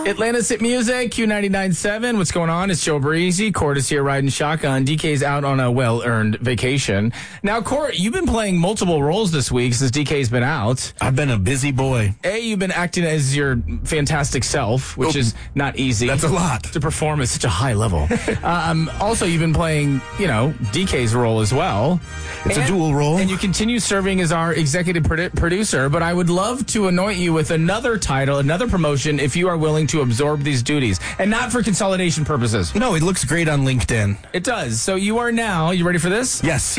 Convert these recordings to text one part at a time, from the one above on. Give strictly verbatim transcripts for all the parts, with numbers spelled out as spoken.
Atlanta's Hit Music, Q ninety-nine point seven. What's going on? It's Joe Breezy. Court is here riding shotgun. D K's out on a well-earned vacation. Now, Court, you've been playing multiple roles this week since D K's been out. I've been a busy boy. A, you've been acting as your fantastic self, which Oh, is not easy. That's a lot. To perform at such a high level. um, also, you've been playing, you know, D K's role as well. It's and, a dual role. And you continue serving as our executive produ- producer, but I would love to anoint you with another title, another promotion, if you are willing to absorb these duties, and not for consolidation purposes. No, it looks great on LinkedIn. It does. So you are now, you ready for this? Yes.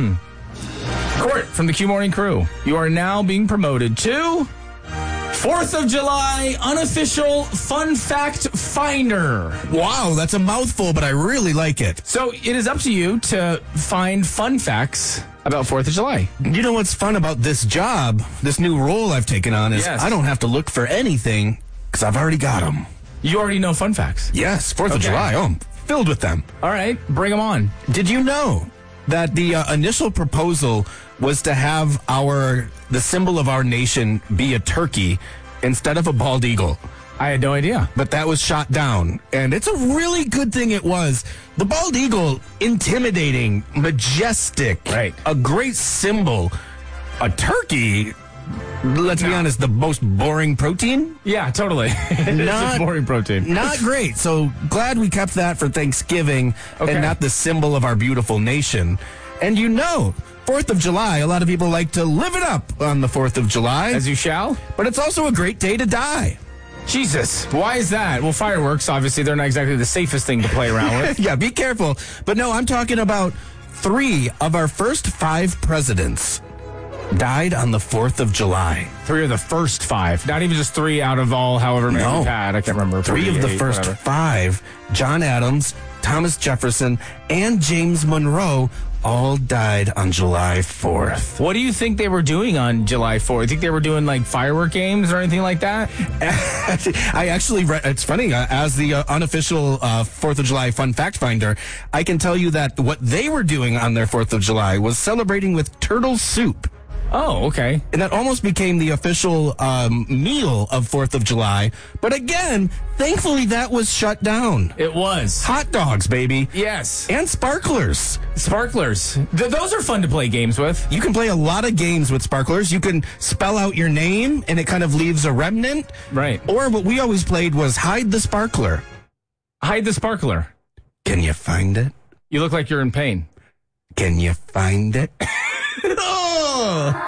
Court from the Q Morning Crew. You are now being promoted to fourth of July unofficial fun fact finder. Wow, that's a mouthful, but I really like it. So it is up to you to find fun facts about fourth of July. You know what's fun about this job, this new role I've taken on, is Yes. I don't have to look for anything because I've already got them. You already know fun facts. Yes, fourth of Okay. July. Oh, I'm filled with them. All right, bring them on. Did you know that the uh, initial proposal was to have our the symbol of our nation be a turkey instead of a bald eagle? I had no idea. But that was shot down, and it's a really good thing it was. The bald eagle, intimidating, majestic, Right. a great symbol. A turkey, let's be No. honest, the most boring protein? Yeah, totally. It's Not- a boring protein. Not great. So glad we kept that for Thanksgiving Okay. and not the symbol of our beautiful nation. And you know, fourth of July, a lot of people like to live it up on the fourth of July, As you shall. but it's also a great day to die. Jesus. Why is that? Well, fireworks, obviously, they're not exactly the safest thing to play around with. Yeah, be careful. But no, I'm talking about three of our first five presidents died on the fourth of July. Three of the first five. Not even just three out of all however many No. we've had. I can't remember. Three of the forty-eight, first whatever. five, John Adams, Thomas Jefferson, and James Monroe, all died on July fourth. What do you think they were doing on July fourth? You think they were doing like firework games or anything like that? I actually read, it's funny, uh, as the uh, unofficial uh, fourth of July fun fact finder, I can tell you that what they were doing on their fourth of July was celebrating with turtle soup. Oh, okay. And that almost became the official um, meal of fourth of July. But again, thankfully that was shut down. It was. Hot dogs, baby. Yes. And sparklers. Sparklers. Th- those are fun to play games with. You can play a lot of games with sparklers. You can spell out your name and it kind of leaves a remnant. Right. Or what we always played was hide the sparkler. Hide the sparkler. Can you find it? You look like you're in pain. Can you find it? Oh!